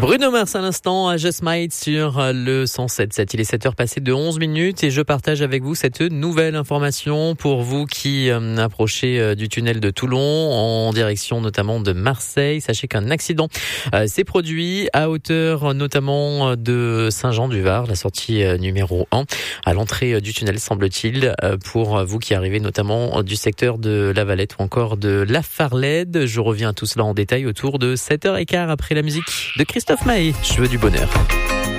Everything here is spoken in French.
Bruno Mars à l'instant à Just Might sur le 107.7. Il est 7h passé de 11 minutes et je partage avec vous cette nouvelle information pour vous qui approchez du tunnel de Toulon en direction notamment de Marseille. Sachez qu'un accident s'est produit à hauteur notamment de Saint-Jean-du-Var, la sortie numéro 1 à l'entrée du tunnel semble-t-il, pour vous qui arrivez notamment du secteur de La Valette ou encore de La Farlède. Je reviens à tout cela en détail autour de 7h15 après la musique de Christophe Maé. Je veux du bonheur.